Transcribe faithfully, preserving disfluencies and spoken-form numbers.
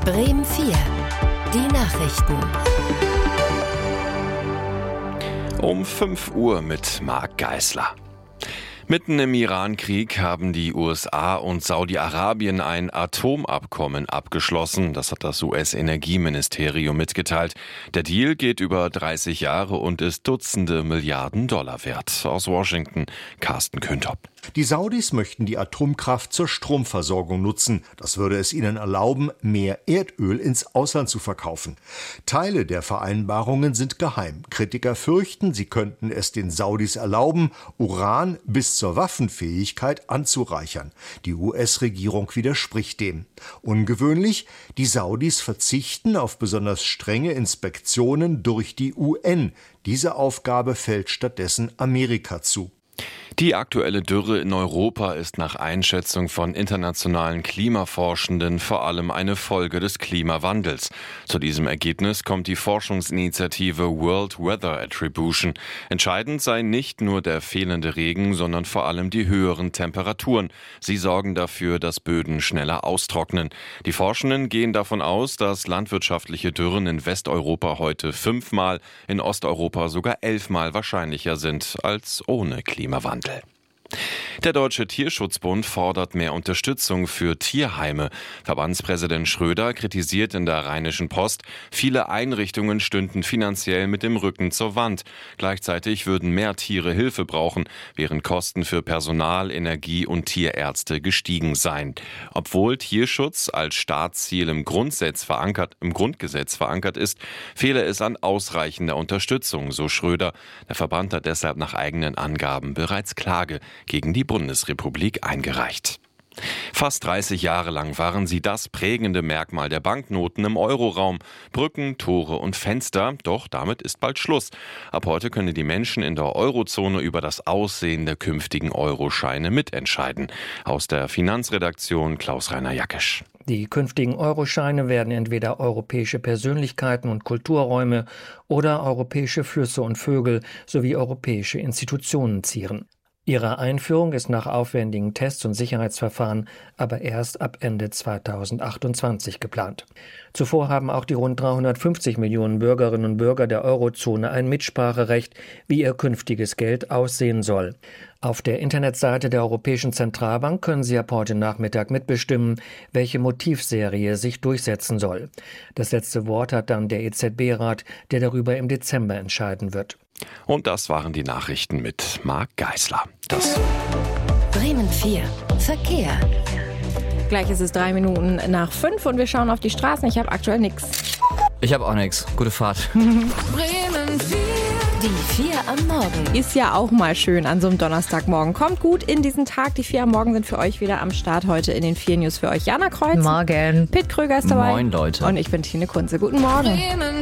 Bremen vier. Die Nachrichten. Um fünf Uhr mit Marc Geisler. Mitten im Iran-Krieg haben die U S A und Saudi-Arabien ein Atomabkommen abgeschlossen. Das hat das U S-Energieministerium mitgeteilt. Der Deal geht über dreißig Jahre und ist Dutzende Milliarden Dollar wert. Aus Washington, Carsten Küntop. Die Saudis möchten die Atomkraft zur Stromversorgung nutzen. Das würde es ihnen erlauben, mehr Erdöl ins Ausland zu verkaufen. Teile der Vereinbarungen sind geheim. Kritiker fürchten, sie könnten es den Saudis erlauben, Uran bis zur Waffenfähigkeit anzureichern. Die U S-Regierung widerspricht dem. Ungewöhnlich, die Saudis verzichten auf besonders strenge Inspektionen durch die U N. Diese Aufgabe fällt stattdessen Amerika zu. Die aktuelle Dürre in Europa ist nach Einschätzung von internationalen Klimaforschenden vor allem eine Folge des Klimawandels. Zu diesem Ergebnis kommt die Forschungsinitiative World Weather Attribution. Entscheidend sei nicht nur der fehlende Regen, sondern vor allem die höheren Temperaturen. Sie sorgen dafür, dass Böden schneller austrocknen. Die Forschenden gehen davon aus, dass landwirtschaftliche Dürren in Westeuropa heute fünfmal, in Osteuropa sogar elfmal wahrscheinlicher sind als ohne Klimawandel. Der Deutsche Tierschutzbund fordert mehr Unterstützung für Tierheime. Verbandspräsident Schröder kritisiert in der Rheinischen Post, viele Einrichtungen stünden finanziell mit dem Rücken zur Wand. Gleichzeitig würden mehr Tiere Hilfe brauchen, während Kosten für Personal, Energie und Tierärzte gestiegen seien. Obwohl Tierschutz als Staatsziel im Grundsatz verankert, im Grundgesetz verankert ist, fehle es an ausreichender Unterstützung, so Schröder. Der Verband hat deshalb nach eigenen Angaben bereits Klage gegen die Bundesrepublik eingereicht. Fast dreißig Jahre lang waren sie das prägende Merkmal der Banknoten im Euroraum. Brücken, Tore und Fenster, doch damit ist bald Schluss. Ab heute können die Menschen in der Eurozone über das Aussehen der künftigen Euroscheine mitentscheiden. Aus der Finanzredaktion Klaus-Rainer Jackisch. Die künftigen Euroscheine werden entweder europäische Persönlichkeiten und Kulturräume oder europäische Flüsse und Vögel sowie europäische Institutionen zieren. Ihre Einführung ist nach aufwendigen Tests und Sicherheitsverfahren aber erst ab Ende zweitausendachtundzwanzig geplant. Zuvor haben auch die rund dreihundertfünfzig Millionen Bürgerinnen und Bürger der Eurozone ein Mitspracherecht, wie ihr künftiges Geld aussehen soll. Auf der Internetseite der Europäischen Zentralbank können Sie ab heute Nachmittag mitbestimmen, welche Motivserie sich durchsetzen soll. Das letzte Wort hat dann der E Z B-Rat, der darüber im Dezember entscheiden wird. Und das waren die Nachrichten mit Marc Geisler. Das Bremen vier. Verkehr. Gleich ist es drei Minuten nach fünf und wir schauen auf die Straßen. Ich habe aktuell nichts. Ich habe auch nichts. Gute Fahrt. Bremen vier. Die vier am Morgen. Ist ja auch mal schön an so einem Donnerstagmorgen. Kommt gut in diesen Tag. Die vier am Morgen sind für euch wieder am Start. Heute in den vier News für euch Jana Kreuz. Morgen. Pitt Kröger ist dabei. Moin, Leute. Und ich bin Tine Kunze. Guten Morgen. Bremen